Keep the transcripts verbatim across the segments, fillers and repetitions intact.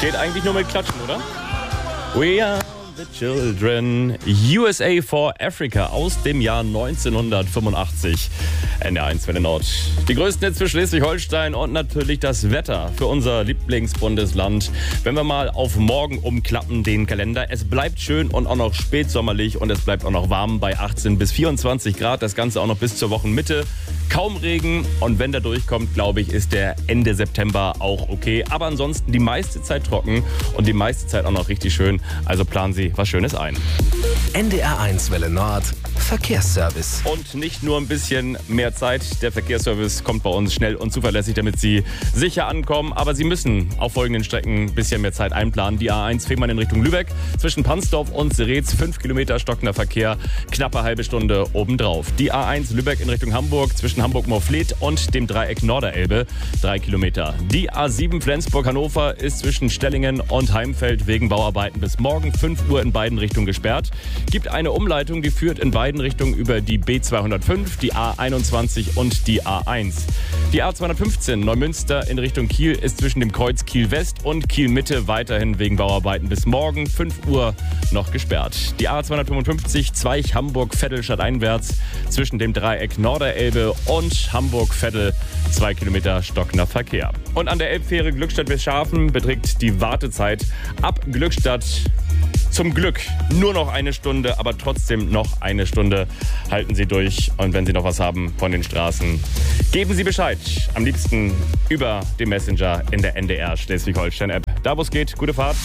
Geht eigentlich nur mit Klatschen, oder? We are the children. U S A for Africa aus dem Jahr neunzehnhundertfünfundachtzig. N R eins Welle Nord. Die größten Hits für Schleswig-Holstein und natürlich das Wetter für unser Lieblingsbundesland. Wenn wir mal auf morgen umklappen, den Kalender. Es bleibt schön und auch noch spätsommerlich und es bleibt auch noch warm bei achtzehn bis vierundzwanzig Grad. Das Ganze auch noch bis zur Wochenmitte. Kaum Regen und wenn der durchkommt, glaube ich, ist der Ende September auch okay. Aber ansonsten die meiste Zeit trocken und die meiste Zeit auch noch richtig schön. Also planen Sie was Schönes ein. N D R eins Welle Nord Verkehrsservice. Und nicht nur ein bisschen mehr Zeit. Der Verkehrsservice kommt bei uns schnell und zuverlässig, damit Sie sicher ankommen. Aber Sie müssen auf folgenden Strecken ein bisschen mehr Zeit einplanen. Die A eins Fehmarn in Richtung Lübeck. Zwischen Pansdorf und Seretz fünf Kilometer stockender Verkehr. Knappe halbe Stunde obendrauf. Die A eins Lübeck in Richtung Hamburg. Zwischen Hamburg-Morfleet und dem Dreieck Norderelbe. Drei Kilometer. Die A sieben Flensburg-Hannover ist zwischen Stellingen und Heimfeld wegen Bauarbeiten bis morgen fünf Uhr in beiden Richtungen gesperrt. Gibt eine Umleitung, die führt in beiden Richtungen über die B zweihundertfünf, die A einundzwanzig und die A eins. Die A zweihundertfünfzehn Neumünster in Richtung Kiel ist zwischen dem Kreuz Kiel West und Kiel Mitte weiterhin wegen Bauarbeiten bis morgen fünf Uhr noch gesperrt. Die A zweihundertfünfundfünfzig Zweich Hamburg-Vettel stadteinwärts zwischen dem Dreieck Norderelbe und Hamburg-Vettel zwei Kilometer stockender Verkehr. Und an der Elbfähre Glückstadt-Westschhafen beträgt die Wartezeit ab Glückstadt zum Glück nur noch eine Stunde, aber trotzdem noch eine Stunde. Halten Sie durch und wenn Sie noch was haben von den Straßen, geben Sie Bescheid. Am liebsten über den Messenger in der N D R Schleswig-Holstein-App. Da wo es geht, gute Fahrt.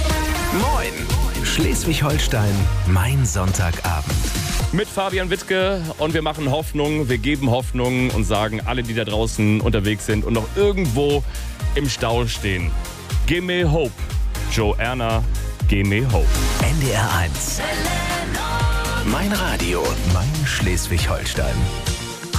Moin! Schleswig-Holstein, mein Sonntagabend. Mit Fabian Wittke und wir machen Hoffnung, wir geben Hoffnung und sagen, alle, die da draußen unterwegs sind und noch irgendwo im Stau stehen, give me hope. Joanna, give me hope. N D R eins. Mein Radio, mein Schleswig-Holstein.